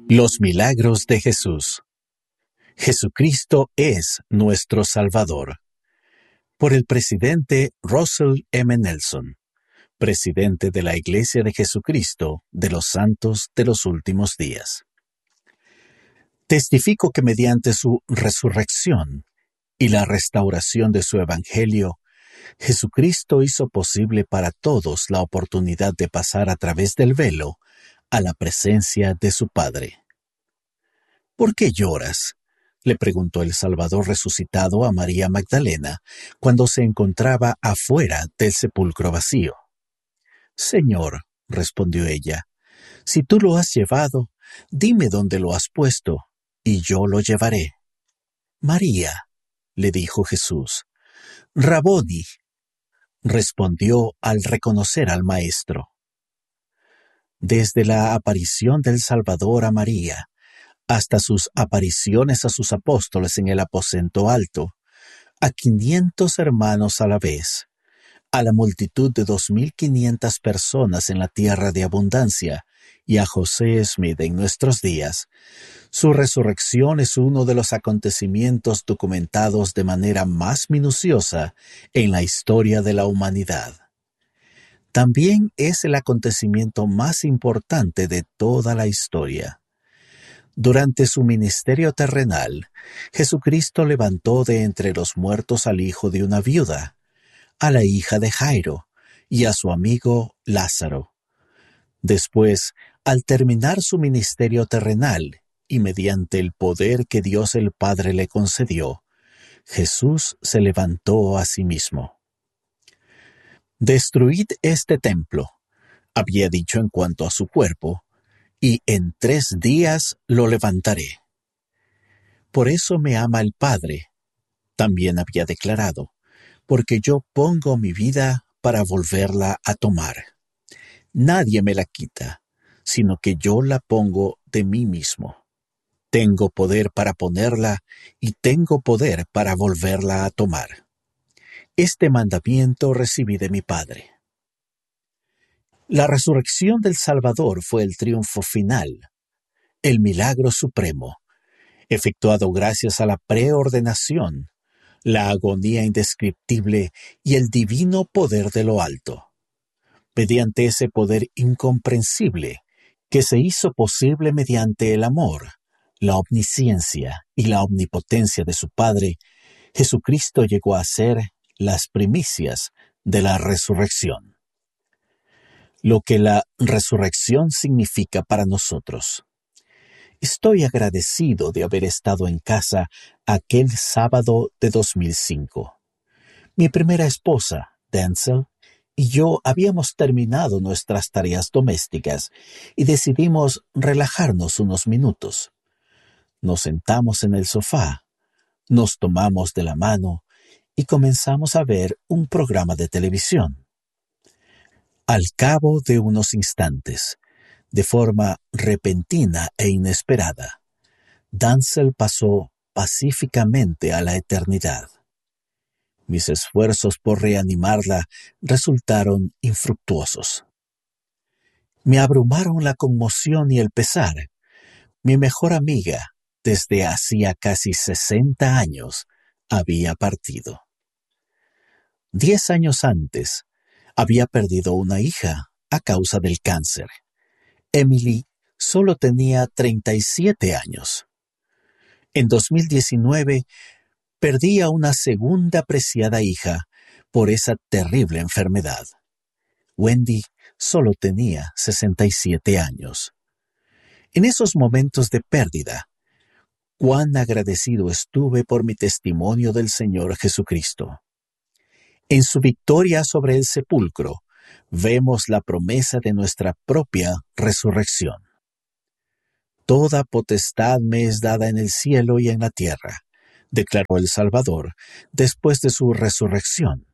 Los milagros de Jesús. Jesucristo es nuestro Salvador. Por el presidente Russell M. Nelson, presidente de la Iglesia de Jesucristo de los Santos de los Últimos Días. Testifico que mediante su resurrección y la restauración de su Evangelio, Jesucristo hizo posible para todos la oportunidad de pasar a través del velo a la presencia de su Padre. ¿Por qué lloras?, le preguntó el Salvador resucitado a María Magdalena cuando se encontraba afuera del sepulcro vacío. Señor, respondió ella, si tú lo has llevado, dime dónde lo has puesto, y yo lo llevaré. María, le dijo Jesús. Raboni, respondió al reconocer al Maestro. Desde la aparición del Salvador a María, hasta sus apariciones a sus apóstoles en el aposento alto, a 500 hermanos a la vez, a la multitud de 2.500 personas en la tierra de abundancia y a José Smith en nuestros días, su resurrección es uno de los acontecimientos documentados de manera más minuciosa en la historia de la humanidad. También es el acontecimiento más importante de toda la historia. Durante su ministerio terrenal, Jesucristo levantó de entre los muertos al hijo de una viuda, a la hija de Jairo y a su amigo Lázaro. Después, al terminar su ministerio terrenal y mediante el poder que Dios el Padre le concedió, Jesús se levantó a sí mismo. «Destruid este templo», había dicho en cuanto a su cuerpo, «y en 3 días lo levantaré». Por eso me ama el Padre, también había declarado, porque yo pongo mi vida para volverla a tomar. Nadie me la quita, sino que yo la pongo de mí mismo. Tengo poder para ponerla y tengo poder para volverla a tomar. Este mandamiento recibí de mi Padre. La resurrección del Salvador fue el triunfo final, el milagro supremo, efectuado gracias a la preordenación, la agonía indescriptible y el divino poder de lo alto. Mediante ese poder incomprensible, que se hizo posible mediante el amor, la omnisciencia y la omnipotencia de su Padre, Jesucristo llegó a ser las primicias de la resurrección. Lo que la resurrección significa para nosotros. Estoy agradecido de haber estado en casa aquel sábado de 2005. Mi primera esposa, Denzel, y yo habíamos terminado nuestras tareas domésticas y decidimos relajarnos unos minutos. Nos sentamos en el sofá, nos tomamos de la mano y comenzamos a ver un programa de televisión. Al cabo de unos instantes, de forma repentina e inesperada, Denzel pasó pacíficamente a la eternidad. Mis esfuerzos por reanimarla resultaron infructuosos. Me abrumaron la conmoción y el pesar. Mi mejor amiga, desde hacía casi 60 años, había partido. 10 años antes, había perdido una hija a causa del cáncer. Emily solo tenía 37 años. En 2019, perdí a una segunda preciada hija por esa terrible enfermedad. Wendy solo tenía 67 años. En esos momentos de pérdida, cuán agradecido estuve por mi testimonio del Señor Jesucristo. En su victoria sobre el sepulcro, vemos la promesa de nuestra propia resurrección. Toda potestad me es dada en el cielo y en la tierra, declaró el Salvador después de su resurrección.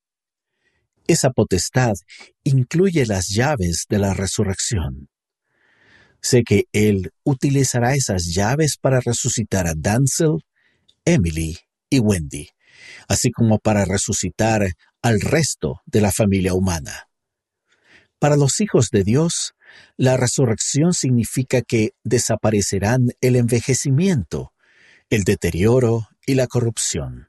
Esa potestad incluye las llaves de la resurrección. Sé que Él utilizará esas llaves para resucitar a Denzel, Emily y Wendy, así como para resucitar al resto de la familia humana. Para los hijos de Dios, la resurrección significa que desaparecerán el envejecimiento, el deterioro y la corrupción.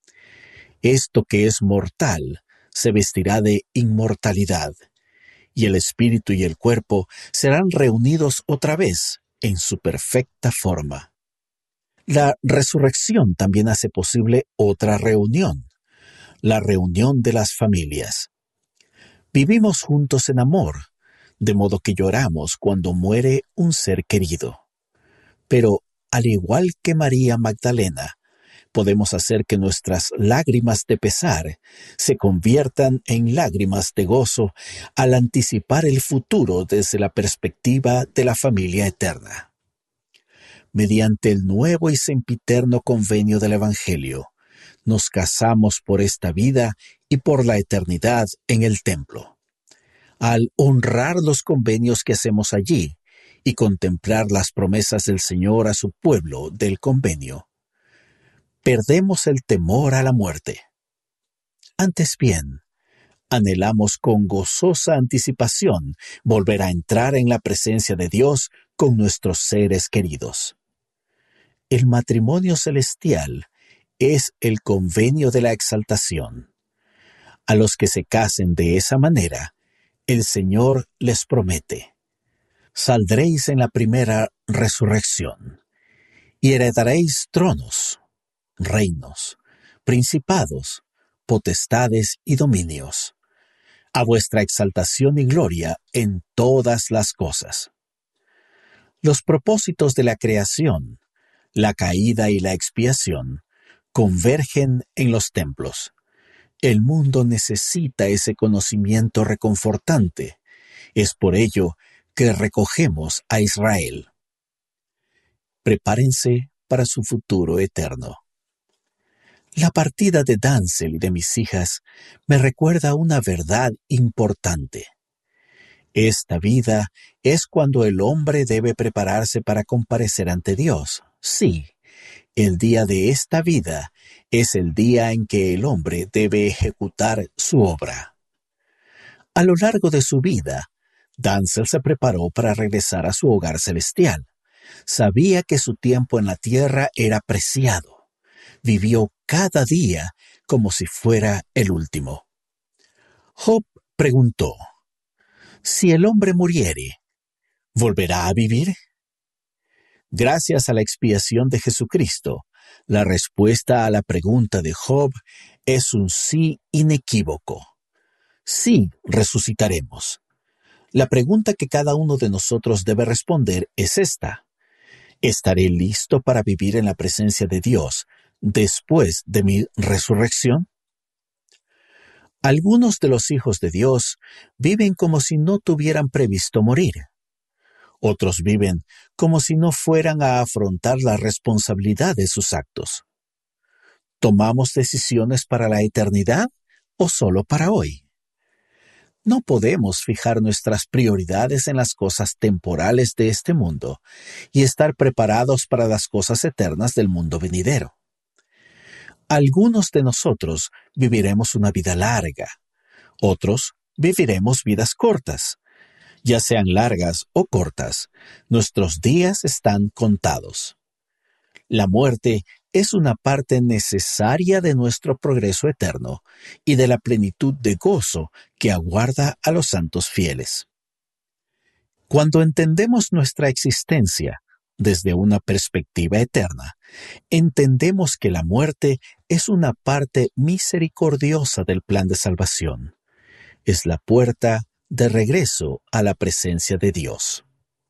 Esto que es mortal se vestirá de inmortalidad, y el espíritu y el cuerpo serán reunidos otra vez en su perfecta forma. La resurrección también hace posible otra reunión, la reunión de las familias. Vivimos juntos en amor, de modo que lloramos cuando muere un ser querido. Pero, al igual que María Magdalena, podemos hacer que nuestras lágrimas de pesar se conviertan en lágrimas de gozo al anticipar el futuro desde la perspectiva de la familia eterna. Mediante el nuevo y sempiterno convenio del Evangelio, nos casamos por esta vida y por la eternidad en el templo. Al honrar los convenios que hacemos allí y contemplar las promesas del Señor a su pueblo del convenio, perdemos el temor a la muerte. Antes bien, anhelamos con gozosa anticipación volver a entrar en la presencia de Dios con nuestros seres queridos. El matrimonio celestial es el convenio de la exaltación. A los que se casen de esa manera, el Señor les promete: saldréis en la primera resurrección y heredaréis tronos, reinos, principados, potestades y dominios, a vuestra exaltación y gloria en todas las cosas. Los propósitos de la creación, la caída y la expiación, convergen en los templos. El mundo necesita ese conocimiento reconfortante. Es por ello que recogemos a Israel. Prepárense para su futuro eterno. La partida de Dancel y de mis hijas me recuerda una verdad importante. Esta vida es cuando el hombre debe prepararse para comparecer ante Dios. Sí, el día de esta vida es el día en que el hombre debe ejecutar su obra. A lo largo de su vida, Dancel se preparó para regresar a su hogar celestial. Sabía que su tiempo en la tierra era preciado. Vivió cada día como si fuera el último. Job preguntó: si el hombre muriere, ¿volverá a vivir? Gracias a la expiación de Jesucristo, la respuesta a la pregunta de Job es un sí inequívoco. Sí, resucitaremos. La pregunta que cada uno de nosotros debe responder es esta: ¿estaré listo para vivir en la presencia de Dios después de mi resurrección? Algunos de los hijos de Dios viven como si no tuvieran previsto morir. Otros viven como si no fueran a afrontar la responsabilidad de sus actos. ¿Tomamos decisiones para la eternidad o solo para hoy? No podemos fijar nuestras prioridades en las cosas temporales de este mundo y estar preparados para las cosas eternas del mundo venidero. Algunos de nosotros viviremos una vida larga, otros viviremos vidas cortas. Ya sean largas o cortas, nuestros días están contados. La muerte es una parte necesaria de nuestro progreso eterno y de la plenitud de gozo que aguarda a los santos fieles. Cuando entendemos nuestra existencia desde una perspectiva eterna, entendemos que la muerte es una parte misericordiosa del plan de salvación. Es la puerta de regreso a la presencia de Dios.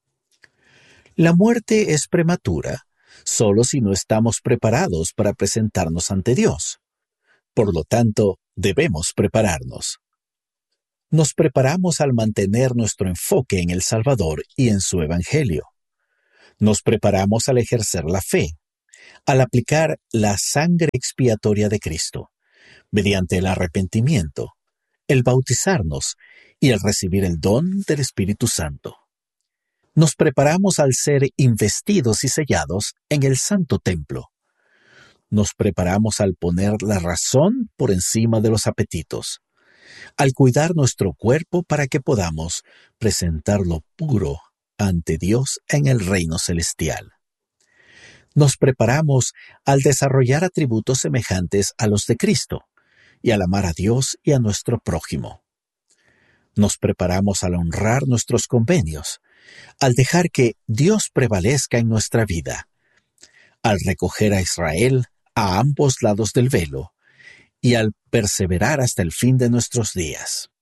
La muerte es prematura solo si no estamos preparados para presentarnos ante Dios. Por lo tanto, debemos prepararnos. Nos preparamos al mantener nuestro enfoque en el Salvador y en su Evangelio. Nos preparamos al ejercer la fe, al aplicar la sangre expiatoria de Cristo, mediante el arrepentimiento, el bautizarnos y el recibir el don del Espíritu Santo. Nos preparamos al ser investidos y sellados en el Santo Templo. Nos preparamos al poner la razón por encima de los apetitos. al cuidar nuestro cuerpo para que podamos presentarlo puro ante Dios en el reino celestial. Nos preparamos al desarrollar atributos semejantes a los de Cristo y al amar a Dios y a nuestro prójimo. Nos preparamos al honrar nuestros convenios, al dejar que Dios prevalezca en nuestra vida, al recoger a Israel a ambos lados del velo y al perseverar hasta el fin de nuestros días.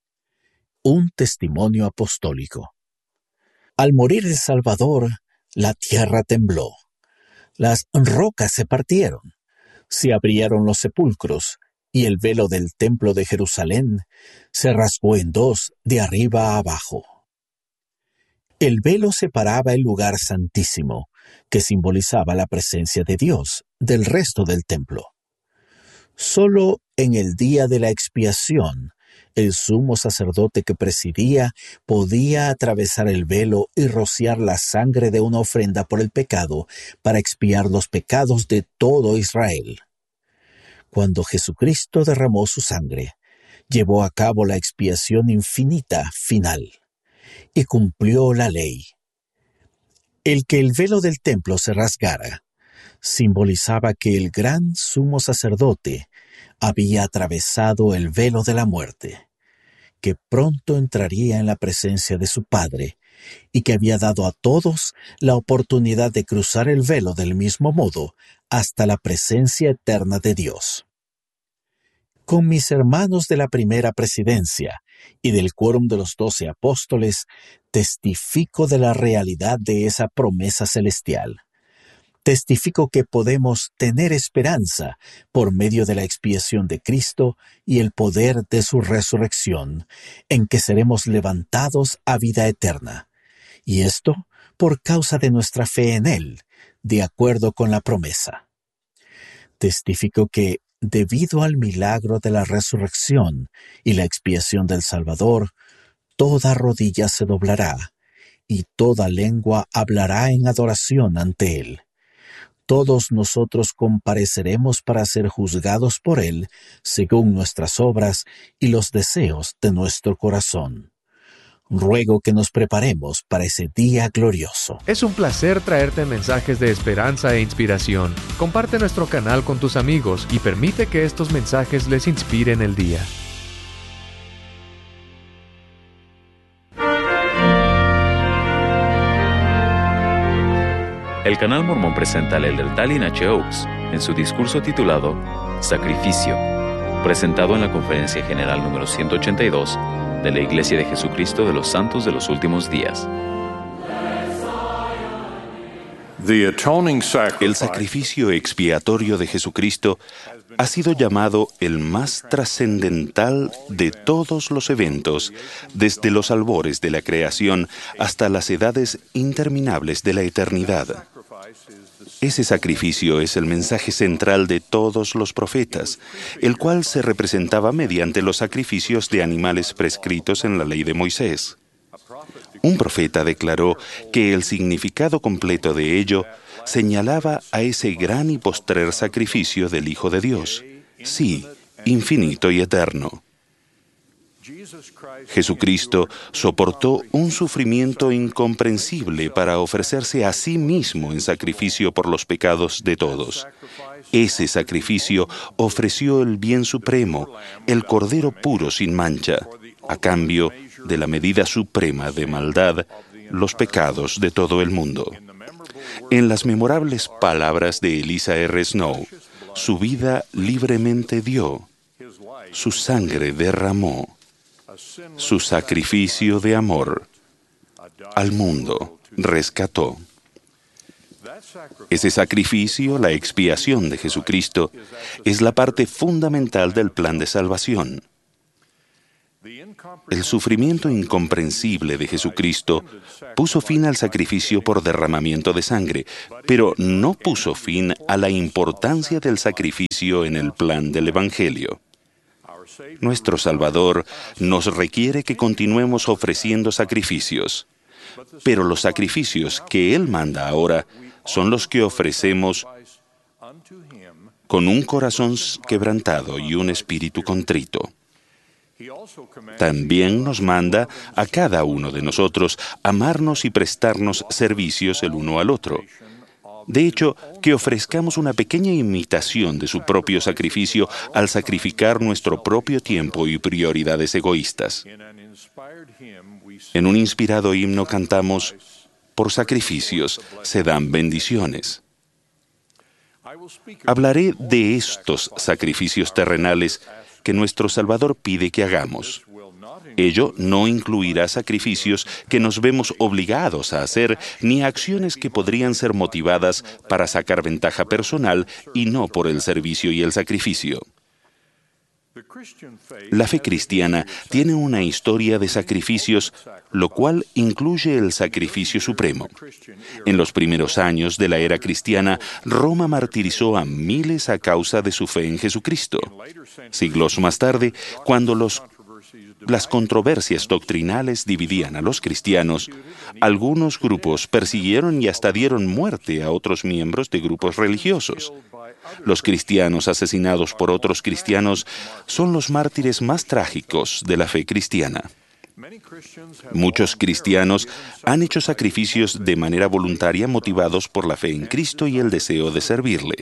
Un testimonio apostólico. Al morir el Salvador, la tierra tembló. Las rocas se partieron, se abrieron los sepulcros, y el velo del templo de Jerusalén se rasgó en dos de arriba a abajo. El velo separaba el lugar santísimo, que simbolizaba la presencia de Dios, del resto del templo. Solo en el día de la expiación, el sumo sacerdote que presidía podía atravesar el velo y rociar la sangre de una ofrenda por el pecado para expiar los pecados de todo Israel. Cuando Jesucristo derramó su sangre, llevó a cabo la expiación infinita final y cumplió la ley. El que el velo del templo se rasgara simbolizaba que el gran sumo sacerdote había atravesado el velo de la muerte, que pronto entraría en la presencia de su Padre y que había dado a todos la oportunidad de cruzar el velo del mismo modo hasta la presencia eterna de Dios. Con mis hermanos de la primera presidencia y del quórum de los 12 apóstoles, testifico de la realidad de esa promesa celestial. Testifico que podemos tener esperanza por medio de la expiación de Cristo y el poder de su resurrección, en que seremos levantados a vida eterna. Y esto por causa de nuestra fe en Él, de acuerdo con la promesa. Testifico que, debido al milagro de la resurrección y la expiación del Salvador, toda rodilla se doblará y toda lengua hablará en adoración ante Él. Todos nosotros compareceremos para ser juzgados por Él según nuestras obras y los deseos de nuestro corazón. Ruego que nos preparemos para ese día glorioso. Es un placer traerte mensajes de esperanza e inspiración. Comparte nuestro canal con tus amigos y permite que estos mensajes les inspiren el día. El Canal Mormón presenta al Elder Dallin H. Oaks en su discurso titulado Sacrificio, presentado en la Conferencia General número 182 de la Iglesia de Jesucristo de los Santos de los Últimos Días. El sacrificio expiatorio de Jesucristo ha sido llamado el más trascendental de todos los eventos, desde los albores de la creación hasta las edades interminables de la eternidad. Ese sacrificio es el mensaje central de todos los profetas, el cual se representaba mediante los sacrificios de animales prescritos en la ley de Moisés. Un profeta declaró que el significado completo de ello señalaba a ese gran y postrer sacrificio del Hijo de Dios, sí, infinito y eterno. Jesucristo soportó un sufrimiento incomprensible para ofrecerse a sí mismo en sacrificio por los pecados de todos. Ese sacrificio ofreció el bien supremo, el Cordero puro sin mancha, a cambio de la medida suprema de maldad, los pecados de todo el mundo. En las memorables palabras de Eliza R. Snow, su vida libremente dio, su sangre derramó, su sacrificio de amor al mundo rescató. Ese sacrificio, la expiación de Jesucristo, es la parte fundamental del plan de salvación. El sufrimiento incomprensible de Jesucristo puso fin al sacrificio por derramamiento de sangre, pero no puso fin a la importancia del sacrificio en el plan del Evangelio. Nuestro Salvador nos requiere que continuemos ofreciendo sacrificios, pero los sacrificios que Él manda ahora son los que ofrecemos con un corazón quebrantado y un espíritu contrito. También nos manda a cada uno de nosotros amarnos y prestarnos servicios el uno al otro. De hecho, que ofrezcamos una pequeña imitación de su propio sacrificio al sacrificar nuestro propio tiempo y prioridades egoístas. En un inspirado himno cantamos: por sacrificios se dan bendiciones. Hablaré de estos sacrificios terrenales que nuestro Salvador pide que hagamos. Ello no incluirá sacrificios que nos vemos obligados a hacer, ni acciones que podrían ser motivadas para sacar ventaja personal y no por el servicio y el sacrificio. La fe cristiana tiene una historia de sacrificios, lo cual incluye el sacrificio supremo. En los primeros años de la era cristiana, Roma martirizó a miles a causa de su fe en Jesucristo. Siglos más tarde, cuando las controversias doctrinales dividían a los cristianos, algunos grupos persiguieron y hasta dieron muerte a otros miembros de grupos religiosos. Los cristianos asesinados por otros cristianos son los mártires más trágicos de la fe cristiana. Muchos cristianos han hecho sacrificios de manera voluntaria motivados por la fe en Cristo y el deseo de servirle.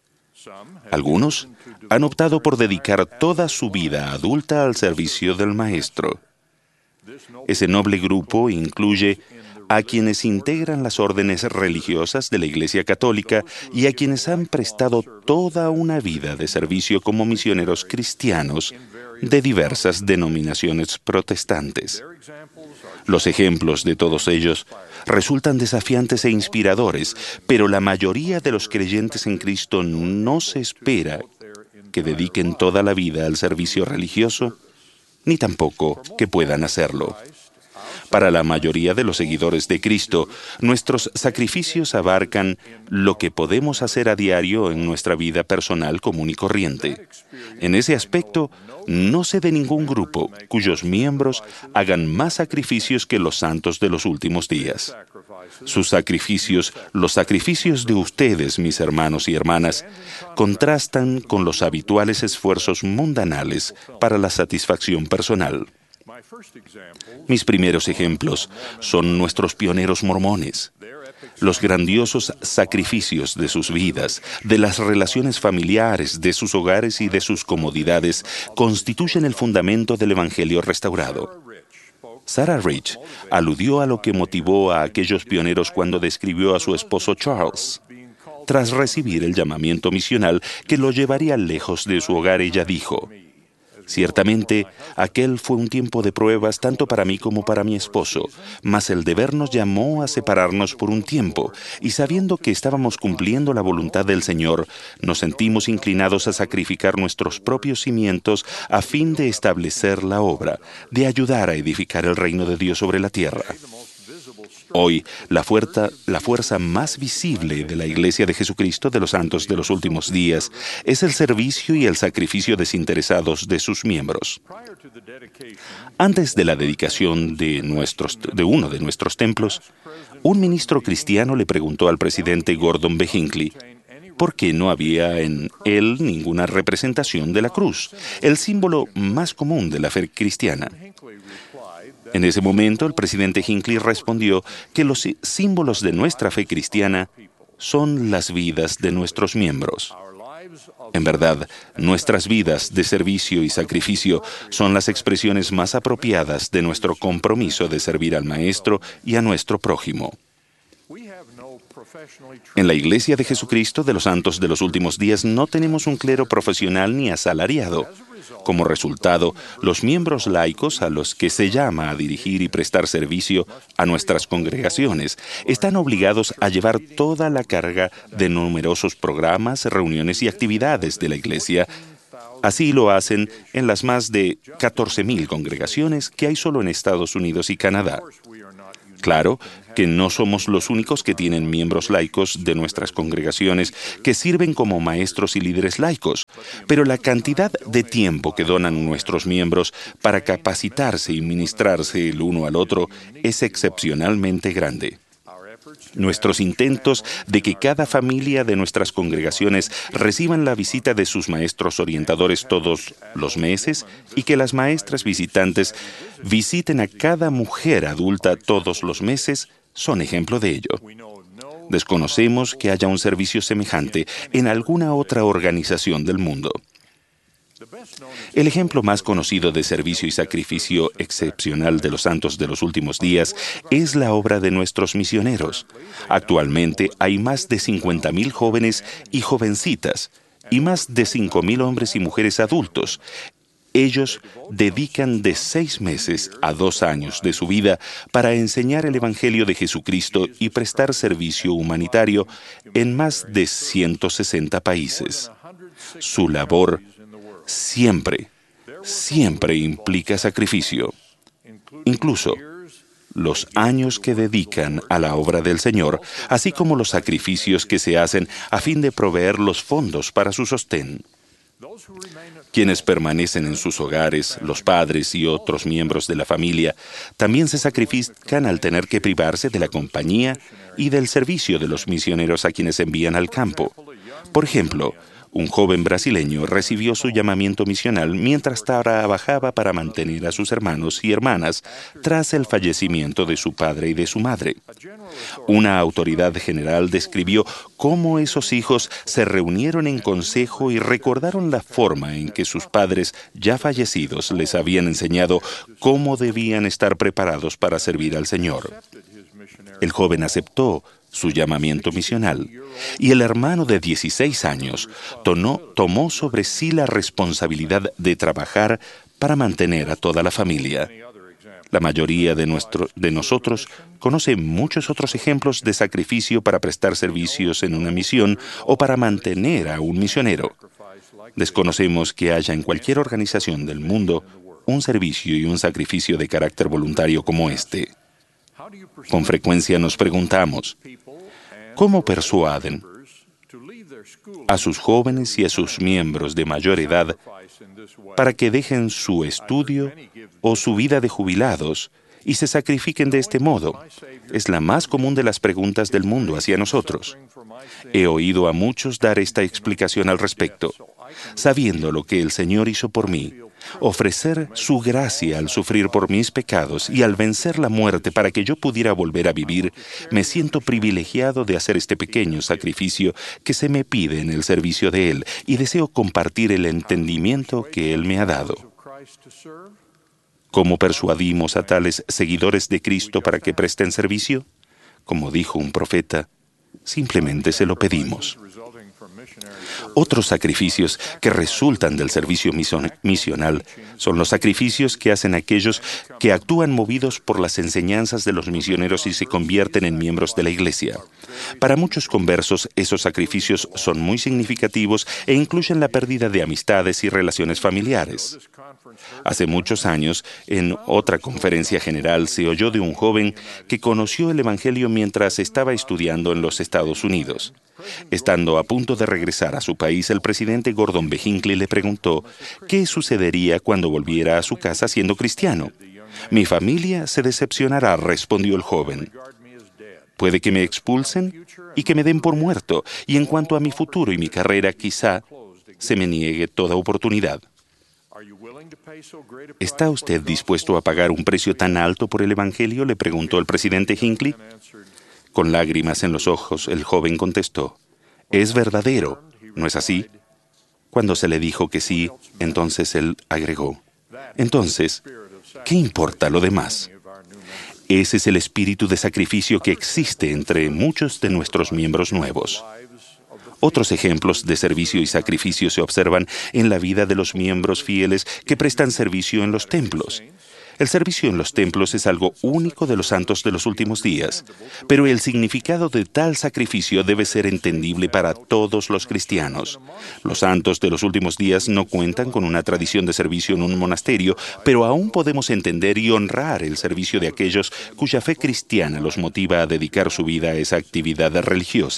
Algunos han optado por dedicar toda su vida adulta al servicio del Maestro. Ese noble grupo incluye a quienes integran las órdenes religiosas de la Iglesia Católica y a quienes han prestado toda una vida de servicio como misioneros cristianos de diversas denominaciones protestantes. Los ejemplos de todos ellos resultan desafiantes e inspiradores, pero la mayoría de los creyentes en Cristo no se espera que dediquen toda la vida al servicio religioso, ni tampoco que puedan hacerlo. Para la mayoría de los seguidores de Cristo, nuestros sacrificios abarcan lo que podemos hacer a diario en nuestra vida personal común y corriente. En ese aspecto, no sé de ningún grupo cuyos miembros hagan más sacrificios que los santos de los últimos días. Sus sacrificios, los sacrificios de ustedes, mis hermanos y hermanas, contrastan con los habituales esfuerzos mundanales para la satisfacción personal. Mis primeros ejemplos son nuestros pioneros mormones. Los grandiosos sacrificios de sus vidas, de las relaciones familiares, de sus hogares y de sus comodidades constituyen el fundamento del Evangelio restaurado. Sarah Rich aludió a lo que motivó a aquellos pioneros cuando describió a su esposo Charles. Tras recibir el llamamiento misional que lo llevaría lejos de su hogar, ella dijo: ciertamente, aquel fue un tiempo de pruebas tanto para mí como para mi esposo, mas el deber nos llamó a separarnos por un tiempo, y sabiendo que estábamos cumpliendo la voluntad del Señor, nos sentimos inclinados a sacrificar nuestros propios cimientos a fin de establecer la obra, de ayudar a edificar el reino de Dios sobre la tierra. Hoy, la fuerza más visible de la Iglesia de Jesucristo de los Santos de los Últimos Días es el servicio y el sacrificio desinteresados de sus miembros. Antes de la dedicación de uno de nuestros templos, un ministro cristiano le preguntó al presidente Gordon B. Hinckley por qué no había en él ninguna representación de la cruz, el símbolo más común de la fe cristiana. En ese momento, el presidente Hinckley respondió que los símbolos de nuestra fe cristiana son las vidas de nuestros miembros. En verdad, nuestras vidas de servicio y sacrificio son las expresiones más apropiadas de nuestro compromiso de servir al Maestro y a nuestro prójimo. En la Iglesia de Jesucristo de los Santos de los Últimos Días no tenemos un clero profesional ni asalariado. Como resultado, los miembros laicos a los que se llama a dirigir y prestar servicio a nuestras congregaciones están obligados a llevar toda la carga de numerosos programas, reuniones y actividades de la Iglesia. Así lo hacen en las más de 14,000 congregaciones que hay solo en Estados Unidos y Canadá. Claro que no somos los únicos que tienen miembros laicos de nuestras congregaciones que sirven como maestros y líderes laicos, pero la cantidad de tiempo que donan nuestros miembros para capacitarse y ministrarse el uno al otro es excepcionalmente grande. Nuestros intentos de que cada familia de nuestras congregaciones reciban la visita de sus maestros orientadores todos los meses y que las maestras visitantes visiten a cada mujer adulta todos los meses son ejemplo de ello. Desconocemos que haya un servicio semejante en alguna otra organización del mundo. El ejemplo más conocido de servicio y sacrificio excepcional de los santos de los últimos días es la obra de nuestros misioneros. Actualmente hay más de 50,000 jóvenes y jovencitas y más de 5,000 hombres y mujeres adultos. Ellos dedican de 6 meses a 2 años de su vida para enseñar el Evangelio de Jesucristo y prestar servicio humanitario en más de 160 países. Su labor siempre implica sacrificio. Incluso los años que dedican a la obra del Señor, así como los sacrificios que se hacen a fin de proveer los fondos para su sostén. Quienes permanecen en sus hogares, los padres y otros miembros de la familia, también se sacrifican al tener que privarse de la compañía y del servicio de los misioneros a quienes envían al campo. Por ejemplo, un joven brasileño recibió su llamamiento misional mientras trabajaba para mantener a sus hermanos y hermanas tras el fallecimiento de su padre y de su madre. Una autoridad general describió cómo esos hijos se reunieron en consejo y recordaron la forma en que sus padres ya fallecidos les habían enseñado cómo debían estar preparados para servir al Señor. El joven aceptó su llamamiento misional, y el hermano de 16 años tomó sobre sí la responsabilidad de trabajar para mantener a toda la familia. La mayoría de nosotros conoce muchos otros ejemplos de sacrificio para prestar servicios en una misión o para mantener a un misionero. Desconocemos que haya en cualquier organización del mundo un servicio y un sacrificio de carácter voluntario como este. Con frecuencia nos preguntamos, ¿cómo persuaden a sus jóvenes y a sus miembros de mayor edad para que dejen su estudio o su vida de jubilados y se sacrifiquen de este modo? Es la más común de las preguntas del mundo hacia nosotros. He oído a muchos dar esta explicación al respecto. Sabiendo lo que el Señor hizo por mí, ofrecer su gracia al sufrir por mis pecados y al vencer la muerte para que yo pudiera volver a vivir, me siento privilegiado de hacer este pequeño sacrificio que se me pide en el servicio de Él y deseo compartir el entendimiento que Él me ha dado. ¿Cómo persuadimos a tales seguidores de Cristo para que presten servicio? Como dijo un profeta, simplemente se lo pedimos. Otros sacrificios que resultan del servicio misional son los sacrificios que hacen aquellos que actúan movidos por las enseñanzas de los misioneros y se convierten en miembros de la Iglesia. Para muchos conversos, esos sacrificios son muy significativos e incluyen la pérdida de amistades y relaciones familiares. Hace muchos años, en otra conferencia general, se oyó de un joven que conoció el Evangelio mientras estaba estudiando en los Estados Unidos. Estando a punto de regresar a su país, el presidente Gordon B. Hinckley le preguntó qué sucedería cuando volviera a su casa siendo cristiano. «Mi familia se decepcionará», respondió el joven. «Puede que me expulsen y que me den por muerto, y en cuanto a mi futuro y mi carrera, quizá se me niegue toda oportunidad». ¿Está usted dispuesto a pagar un precio tan alto por el Evangelio?, le preguntó el presidente Hinckley. Con lágrimas en los ojos, el joven contestó, «Es verdadero, ¿no es así?». Cuando se le dijo que sí, entonces él agregó, «Entonces, ¿qué importa lo demás?». Ese es el espíritu de sacrificio que existe entre muchos de nuestros miembros nuevos. Otros ejemplos de servicio y sacrificio se observan en la vida de los miembros fieles que prestan servicio en los templos. El servicio en los templos es algo único de los santos de los últimos días, pero el significado de tal sacrificio debe ser entendible para todos los cristianos. Los santos de los últimos días no cuentan con una tradición de servicio en un monasterio, pero aún podemos entender y honrar el servicio de aquellos cuya fe cristiana los motiva a dedicar su vida a esa actividad religiosa.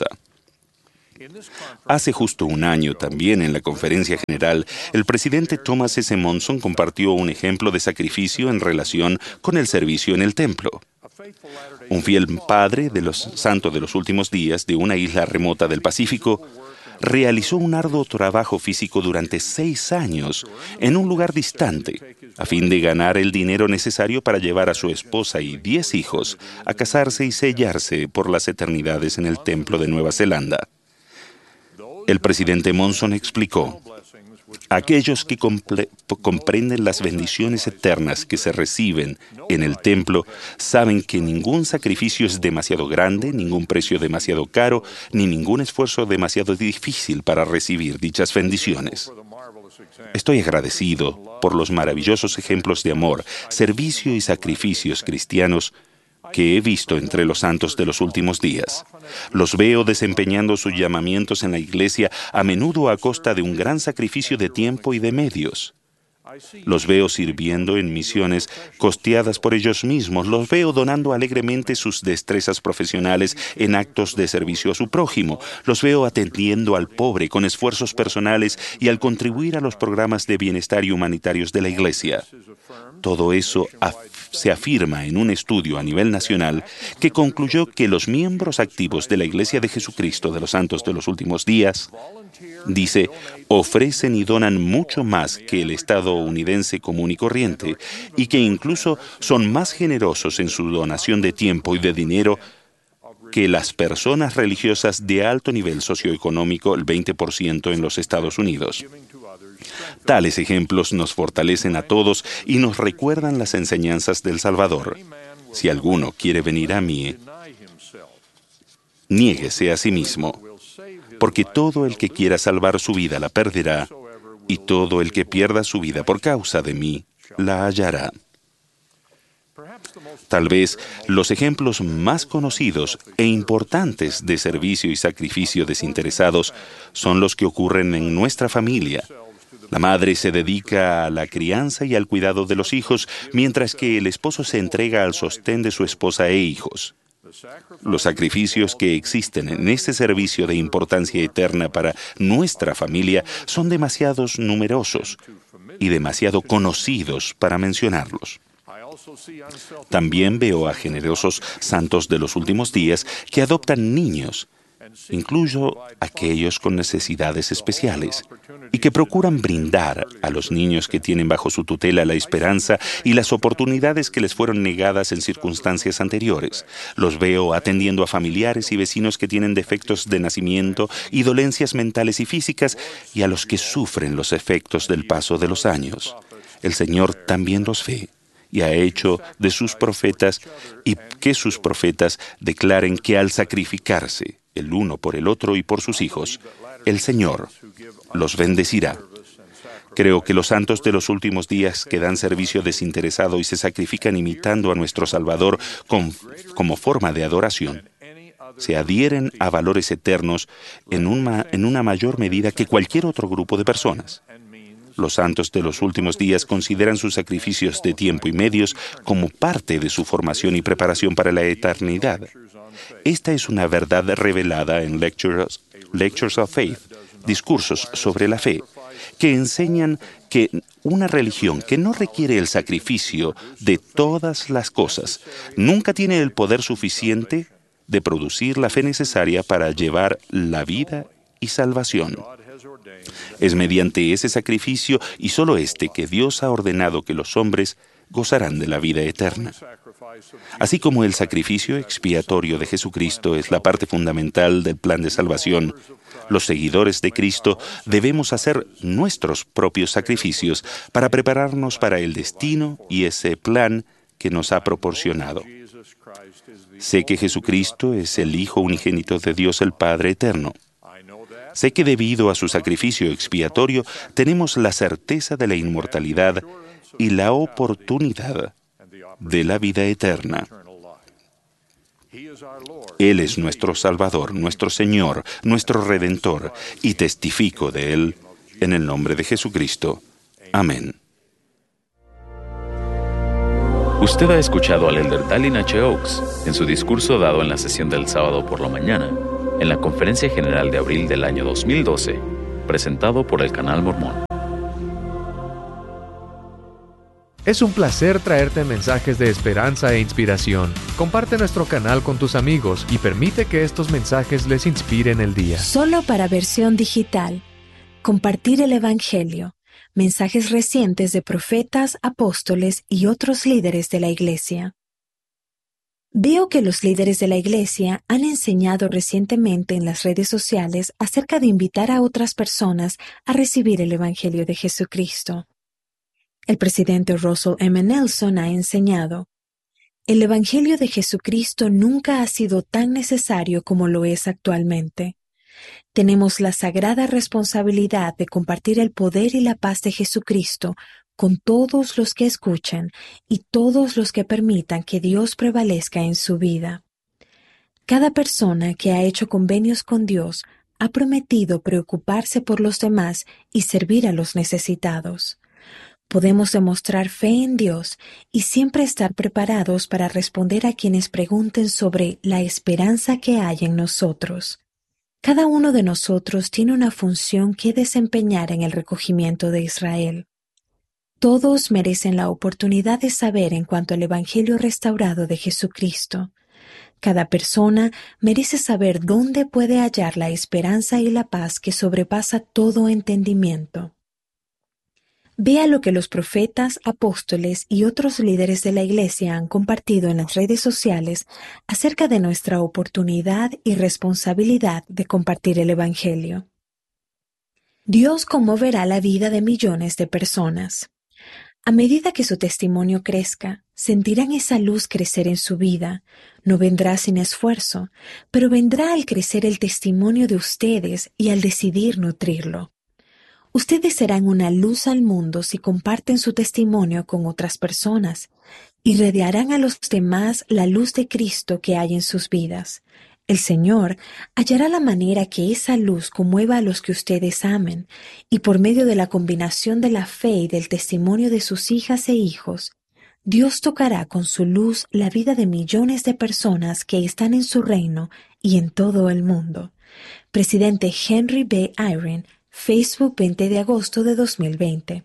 Hace justo un año, también en la conferencia general, el presidente Thomas S. Monson compartió un ejemplo de sacrificio en relación con el servicio en el templo. Un fiel padre de los santos de los últimos días de una isla remota del Pacífico realizó un arduo trabajo físico durante 6 años en un lugar distante, a fin de ganar el dinero necesario para llevar a su esposa y 10 hijos a casarse y sellarse por las eternidades en el templo de Nueva Zelanda. El presidente Monson explicó: aquellos que comprenden las bendiciones eternas que se reciben en el templo saben que ningún sacrificio es demasiado grande, ningún precio demasiado caro, ni ningún esfuerzo demasiado difícil para recibir dichas bendiciones. Estoy agradecido por los maravillosos ejemplos de amor, servicio y sacrificios cristianos que he visto entre los santos de los últimos días. Los veo desempeñando sus llamamientos en la iglesia, a menudo a costa de un gran sacrificio de tiempo y de medios. Los veo sirviendo en misiones costeadas por ellos mismos. Los veo donando alegremente sus destrezas profesionales en actos de servicio a su prójimo. Los veo atendiendo al pobre con esfuerzos personales y al contribuir a los programas de bienestar y humanitarios de la iglesia. Todo eso se afirma en un estudio a nivel nacional que concluyó que los miembros activos de la Iglesia de Jesucristo de los Santos de los Últimos Días, dice, ofrecen y donan mucho más que el estadounidense común y corriente, y que incluso son más generosos en su donación de tiempo y de dinero que las personas religiosas de alto nivel socioeconómico, el 20% en los Estados Unidos. Tales ejemplos nos fortalecen a todos y nos recuerdan las enseñanzas del Salvador. Si alguno quiere venir a mí, niéguese a sí mismo, porque todo el que quiera salvar su vida la perderá, y todo el que pierda su vida por causa de mí la hallará. Tal vez los ejemplos más conocidos e importantes de servicio y sacrificio desinteresados son los que ocurren en nuestra familia. La madre se dedica a la crianza y al cuidado de los hijos, mientras que el esposo se entrega al sostén de su esposa e hijos. Los sacrificios que existen en este servicio de importancia eterna para nuestra familia son demasiado numerosos y demasiado conocidos para mencionarlos. También veo a generosos santos de los últimos días que adoptan niños, incluso aquellos con necesidades especiales, y que procuran brindar a los niños que tienen bajo su tutela la esperanza y las oportunidades que les fueron negadas en circunstancias anteriores. Los veo atendiendo a familiares y vecinos que tienen defectos de nacimiento y dolencias mentales y físicas, y a los que sufren los efectos del paso de los años. El Señor también los ve y ha hecho de sus profetas y que sus profetas declaren que al sacrificarse el uno por el otro y por sus hijos, el Señor los bendecirá. Creo que los santos de los últimos días que dan servicio desinteresado y se sacrifican imitando a nuestro Salvador como forma de adoración, se adhieren a valores eternos en una mayor medida que cualquier otro grupo de personas. Los santos de los últimos días consideran sus sacrificios de tiempo y medios como parte de su formación y preparación para la eternidad. Esta es una verdad revelada en Lectures of Faith, discursos sobre la fe, que enseñan que una religión que no requiere el sacrificio de todas las cosas nunca tiene el poder suficiente de producir la fe necesaria para llevar la vida y salvación. Es mediante ese sacrificio y solo este que Dios ha ordenado que los hombres gozarán de la vida eterna. Así como el sacrificio expiatorio de Jesucristo es la parte fundamental del plan de salvación, los seguidores de Cristo debemos hacer nuestros propios sacrificios para prepararnos para el destino y ese plan que nos ha proporcionado. Sé que Jesucristo es el Hijo unigénito de Dios el Padre eterno. Sé que debido a su sacrificio expiatorio tenemos la certeza de la inmortalidad y la oportunidad de la vida eterna. Él es nuestro Salvador, nuestro Señor, nuestro Redentor, y testifico de Él en el nombre de Jesucristo. Amén. Usted ha escuchado al elder Dallin H. Oaks en su discurso dado en la sesión del sábado por la mañana, en la Conferencia General de abril del año 2012, presentado por el Canal Mormón. Es un placer traerte mensajes de esperanza e inspiración. Comparte nuestro canal con tus amigos y permite que estos mensajes les inspiren el día. Solo para versión digital. Compartir el Evangelio. Mensajes recientes de profetas, apóstoles y otros líderes de la Iglesia. Veo que los líderes de la Iglesia han enseñado recientemente en las redes sociales acerca de invitar a otras personas a recibir el Evangelio de Jesucristo. El presidente Russell M. Nelson ha enseñado: el Evangelio de Jesucristo nunca ha sido tan necesario como lo es actualmente. Tenemos la sagrada responsabilidad de compartir el poder y la paz de Jesucristo con todos los que escuchan y todos los que permitan que Dios prevalezca en su vida. Cada persona que ha hecho convenios con Dios ha prometido preocuparse por los demás y servir a los necesitados. Podemos demostrar fe en Dios y siempre estar preparados para responder a quienes pregunten sobre la esperanza que hay en nosotros. Cada uno de nosotros tiene una función que desempeñar en el recogimiento de Israel. Todos merecen la oportunidad de saber en cuanto al Evangelio restaurado de Jesucristo. Cada persona merece saber dónde puede hallar la esperanza y la paz que sobrepasa todo entendimiento. Vea lo que los profetas, apóstoles y otros líderes de la Iglesia han compartido en las redes sociales acerca de nuestra oportunidad y responsabilidad de compartir el Evangelio. Dios conmoverá la vida de millones de personas. A medida que su testimonio crezca, sentirán esa luz crecer en su vida. No vendrá sin esfuerzo, pero vendrá al crecer el testimonio de ustedes y al decidir nutrirlo. Ustedes serán una luz al mundo si comparten su testimonio con otras personas, irradiarán a los demás la luz de Cristo que hay en sus vidas. El Señor hallará la manera que esa luz conmueva a los que ustedes amen, y por medio de la combinación de la fe y del testimonio de sus hijas e hijos, Dios tocará con su luz la vida de millones de personas que están en su reino y en todo el mundo. Presidente Henry B. Eyring, Facebook, 20 de agosto de 2020.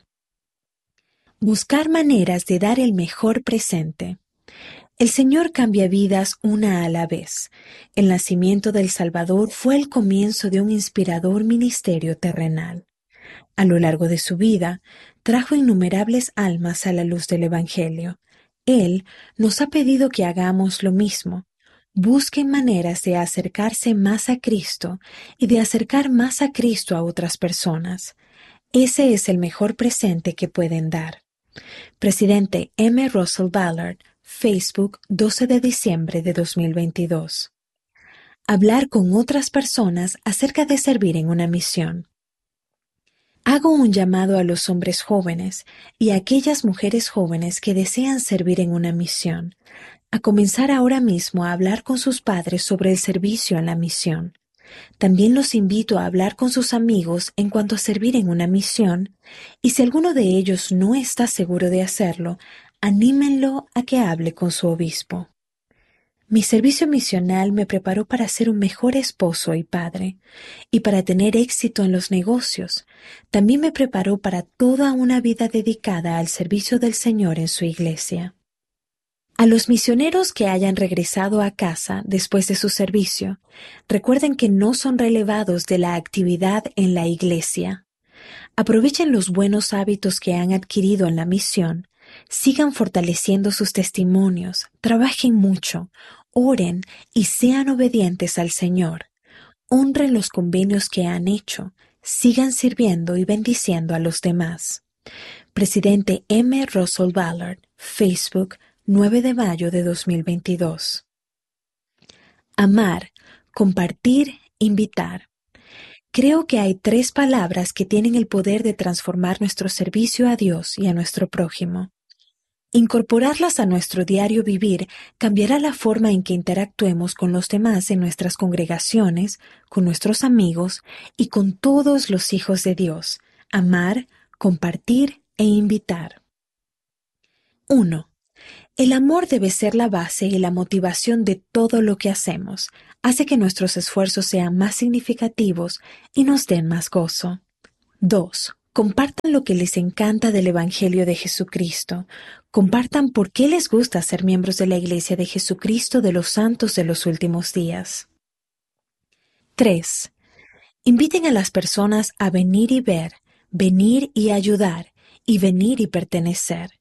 Buscar maneras de dar el mejor presente. El Señor cambia vidas una a la vez. El nacimiento del Salvador fue el comienzo de un inspirador ministerio terrenal. A lo largo de su vida, trajo innumerables almas a la luz del Evangelio. Él nos ha pedido que hagamos lo mismo. Busquen maneras de acercarse más a Cristo y de acercar más a Cristo a otras personas. Ese es el mejor presente que pueden dar. Presidente M. Russell Ballard, Facebook, 12 de diciembre de 2022. Hablar con otras personas acerca de servir en una misión. Hago un llamado a los hombres jóvenes y a aquellas mujeres jóvenes que desean servir en una misión, a comenzar ahora mismo a hablar con sus padres sobre el servicio en la misión. También los invito a hablar con sus amigos en cuanto a servir en una misión, y si alguno de ellos no está seguro de hacerlo, anímenlo a que hable con su obispo. Mi servicio misional me preparó para ser un mejor esposo y padre, y para tener éxito en los negocios. También me preparó para toda una vida dedicada al servicio del Señor en su iglesia. A los misioneros que hayan regresado a casa después de su servicio, recuerden que no son relevados de la actividad en la iglesia. Aprovechen los buenos hábitos que han adquirido en la misión, sigan fortaleciendo sus testimonios, trabajen mucho, oren y sean obedientes al Señor. Honren los convenios que han hecho, sigan sirviendo y bendiciendo a los demás. Presidente M. Russell Ballard, Facebook, 9 de mayo de 2022. Amar, compartir, invitar. Creo que hay 3 palabras que tienen el poder de transformar nuestro servicio a Dios y a nuestro prójimo. Incorporarlas a nuestro diario vivir cambiará la forma en que interactuemos con los demás en nuestras congregaciones, con nuestros amigos y con todos los hijos de Dios. Amar, compartir e invitar. 1. El amor debe ser la base y la motivación de todo lo que hacemos. Hace que nuestros esfuerzos sean más significativos y nos den más gozo. 2. Compartan lo que les encanta del Evangelio de Jesucristo. Compartan por qué les gusta ser miembros de la Iglesia de Jesucristo de los Santos de los Últimos Días. 3. Inviten a las personas a venir y ver, venir y ayudar, y venir y pertenecer.